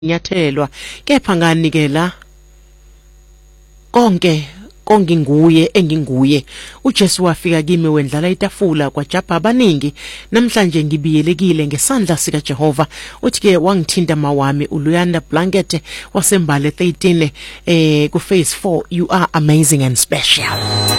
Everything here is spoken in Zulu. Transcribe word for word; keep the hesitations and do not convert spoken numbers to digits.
nyathelwa kepha nganikela konke konginguye enginguye uJesu wafika kimi wendlala itafula kwajabha abaningi namhlanje ngibiyelekile ngesandla sika Jehova uthi ke wangithinta mawami uLuyanda Blanket wasembale thirteen eh ku phase four you are amazing and special.